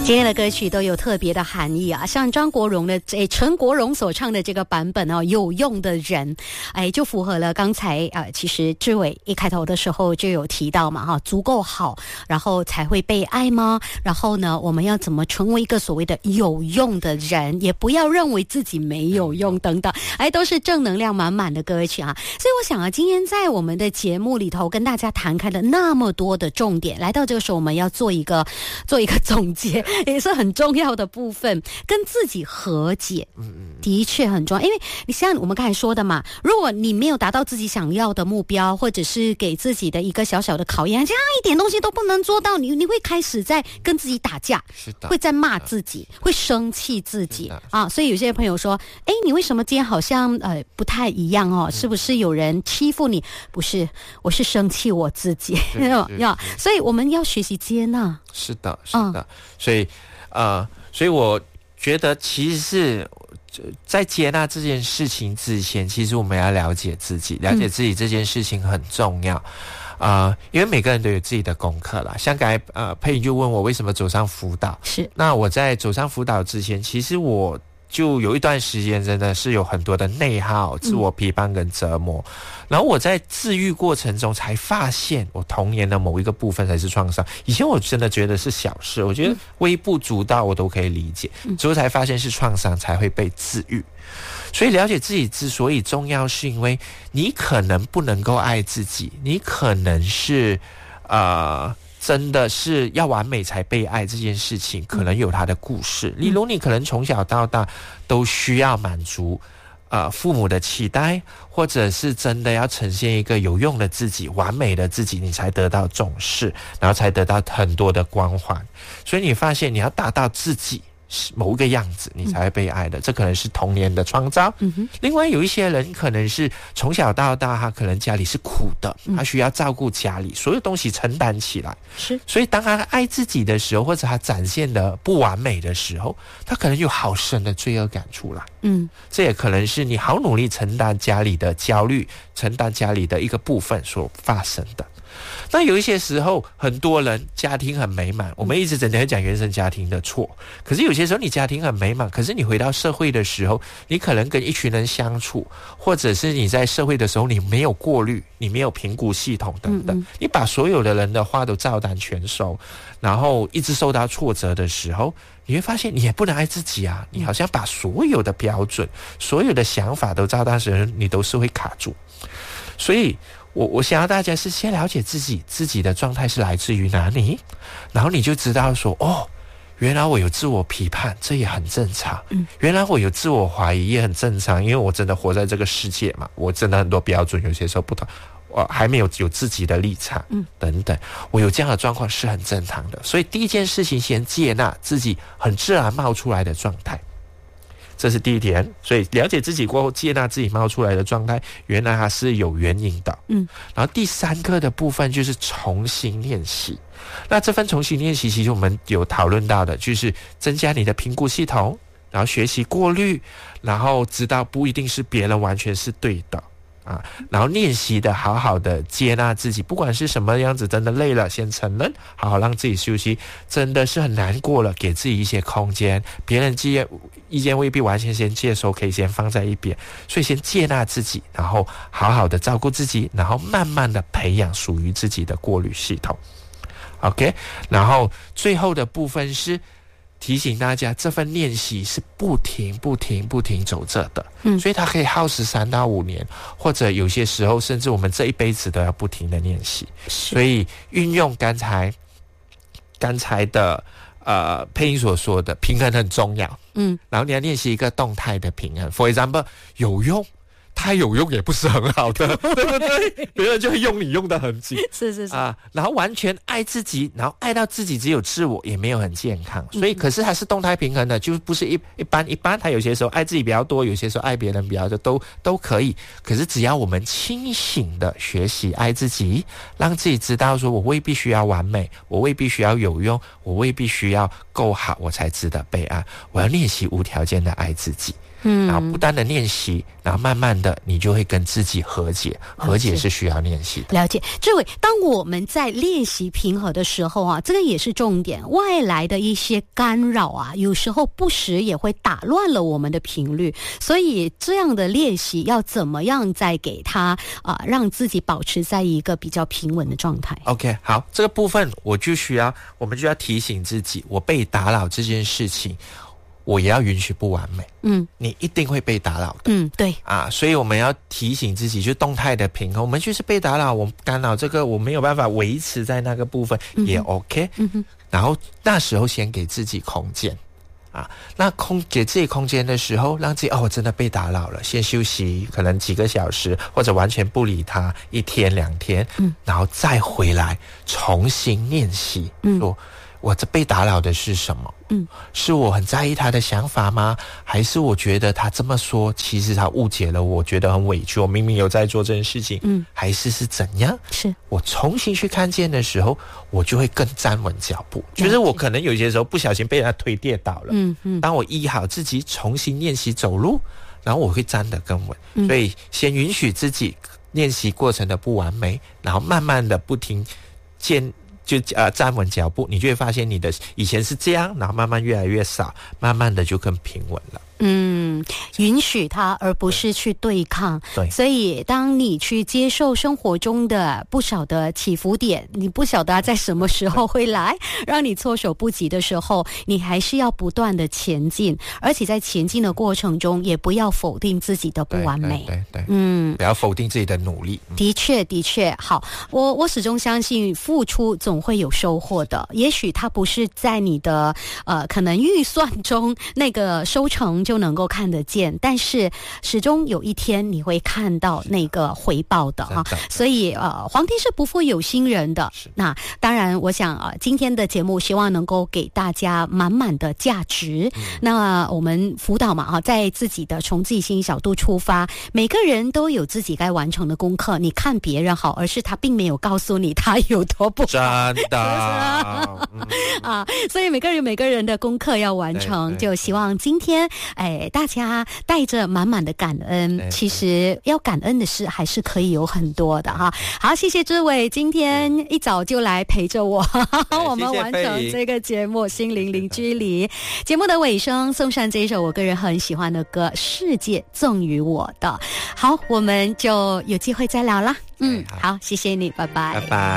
今天的歌曲都有特别的含义啊，像张国荣的陈国荣所唱的这个版本哦，有用的人，就符合了刚才其实志伟一开头的时候就有提到嘛哈，足够好，然后才会被爱吗？然后呢，我们要怎么成为一个所谓的有用的人，也不要认为自己没有用等等，都是正能量满满的歌曲啊。所以我想啊，今天在我们的节目里头跟大家谈开了那么多的重点，来到这个时候我们要做一个总结，也是很重要的部分，跟自己和解，的确很重要。因为你像我们刚才说的嘛，如果你没有达到自己想要的目标，或者是给自己的一个小小的考验，这样一点东西都不能做到，你会开始在跟自己打架， 是的， 会在骂自己，会生气自己啊。所以有些朋友说，你为什么今天好像不太一样哦？是不是有人欺负你？不是，我是生气我自己。所以我们要学习接纳。 是的，是的。所以我觉得其实是在接纳这件事情之前，其实我们要了解自己，了解自己这件事情很重要。因为每个人都有自己的功课啦。像刚才佩莹就问我为什么走上辅导， 是。 那我在走上辅导之前，其实我就有一段时间真的是有很多的内耗、自我批判跟折磨，然后我在治愈过程中才发现我童年的某一个部分才是创伤。以前我真的觉得是小事，我觉得微不足道我都可以理解，之后才发现是创伤才会被治愈。所以了解自己之所以重要，是因为你可能不能够爱自己，你可能是真的是要完美才被爱，这件事情可能有它的故事。例如你可能从小到大都需要满足父母的期待，或者是真的要呈现一个有用的自己、完美的自己，你才得到重视，然后才得到很多的光环。所以你发现你要达到自己某一个样子，你才会被爱的，这可能是童年的创造。另外有一些人可能是从小到大，他可能家里是苦的，他需要照顾家里，所有东西承担起来。是，所以当他爱自己的时候，或者他展现的不完美的时候，他可能有好深的罪恶感出来。这也可能是你好努力承担家里的焦虑，承担家里的一个部分所发生的。那有一些时候，很多人家庭很美满，我们一直整天讲原生家庭的错，可是有些时候你家庭很美满，可是你回到社会的时候，你可能跟一群人相处，或者是你在社会的时候你没有过滤，你没有评估系统等等，你把所有的人的话都照单全收，然后一直受到挫折的时候，你会发现你也不能爱自己啊，你好像把所有的标准、所有的想法都照单全收，你都是会卡住。所以我想要大家是先了解自己的状态是来自于哪里，然后你就知道说，原来我有自我批判，这也很正常。原来我有自我怀疑也很正常，因为我真的活在这个世界嘛，我真的很多标准有些时候不同，我还没有自己的立场，等等，我有这样的状况是很正常的。所以第一件事情，先接纳自己很自然冒出来的状态。这是第一点，所以了解自己过后，接纳自己冒出来的状态，原来它是有原因的。然后第三个的部分就是重新练习。那这份重新练习，其实我们有讨论到的，就是增加你的评估系统，然后学习过滤，然后知道不一定是别人完全是对的。然后练习的好好的接纳自己，不管是什么样子，真的累了先承认，好好让自己休息，真的是很难过了，给自己一些空间，别人意见未必完全先接受，可以先放在一边，所以先接纳自己，然后好好的照顾自己，然后慢慢的培养属于自己的过滤系统。 OK， 然后最后的部分是提醒大家，这份练习是不停走着的，所以它可以耗时3到5年，或者有些时候甚至我们这一辈子都要不停的练习。所以运用刚才的佩莹所说的平衡很重要，然后你要练习一个动态的平衡。For example， 有用太有用也不是很好的，对不对？别人就会用你用得很紧， 是然后完全爱自己，然后爱到自己只有自我，也没有很健康。所以可是它是动态平衡的，就不是一般，它有些时候爱自己比较多，有些时候爱别人比较多，都可以。可是只要我们清醒的学习爱自己，让自己知道说，我未必需要完美，我未必需要有用，我未必需要够好我才值得被爱，我要练习无条件的爱自己。 然后不断的练习，然后慢慢的你就会跟自己和解，和解是需要练习的。 了解，志伟，当我们在练习平和的时候啊，这个也是重点，外来的一些干扰啊，有时候不时也会打乱了我们的频率，所以这样的练习要怎么样再给他让自己保持在一个比较平稳的状态。 OK， 好，这个部分我们就要提醒自己，我被打扰这件事情我也要允许不完美。你一定会被打扰的。 对所以我们要提醒自己，就动态的平衡，我们就是被打扰，我干扰这个我没有办法维持在那个部分，也 OK。然后那时候先给自己空间那给自己空间的时候，让自己我真的被打扰了，先休息可能几个小时，或者完全不理他1天2天，然后再回来重新练习。说我这被打扰的是什么？是我很在意他的想法吗？还是我觉得他这么说，其实他误解了我，觉得很委屈，我明明有在做这件事情，还是怎样？是我重新去看见的时候，我就会更站稳脚步。就是我可能有些时候不小心被他推跌倒了，当我医好自己，重新练习走路，然后我会站得更稳。所以先允许自己练习过程的不完美，然后慢慢的不停站稳脚步，你就会发现你的以前是这样，然后慢慢越来越少，慢慢的就更平稳了。 允许它，而不是去对抗。 对， 所以当你去接受生活中的不少的起伏点，你不晓得在什么时候会来，让你措手不及的时候，你还是要不断的前进，而且在前进的过程中，也不要否定自己的不完美。 对，不要否定自己的努力。 的确，好，我始终相信付出总会有收获的。也许它不是在你的可能预算中那个收成就能够看得见，但是始终有一天你会看到那个回报的所以皇帝是不负有心人的。那当然我想今天的节目希望能够给大家满满的价值。那我们辅导嘛在自己的从自己心角度出发，每个人都有自己该完成的功课，你看别人好，而是他并没有告诉你他有多不好。 真的所以每个人的功课要完成。就希望今天大家带着满满的感恩，其实要感恩的事还是可以有很多的好，谢谢志伟今天一早就来陪着我我们完成这个节目心灵零距离。节目的尾声送上这一首我个人很喜欢的歌，世界赠予我的。好，我们就有机会再聊啦。好，谢谢你，拜拜。